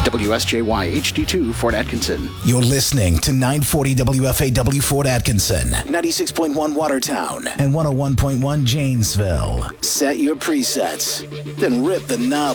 WSJY HD2 Fort Atkinson. You're listening to 940 WFAW Fort Atkinson, 96.1 Watertown, and 101.1 Janesville. Set your presets, then rip the knob